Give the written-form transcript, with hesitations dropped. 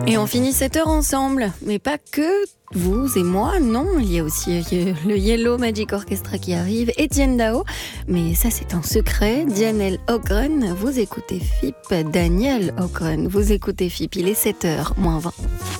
Et on finit cette heure ensemble, mais pas que vous et moi, non, il y a aussi le Yellow Magic Orchestra qui arrive, et Diane Dao, mais ça c'est un secret. Daniel Ogren, vous écoutez FIP, Daniel Ogren, vous écoutez FIP, il est 7h moins 20.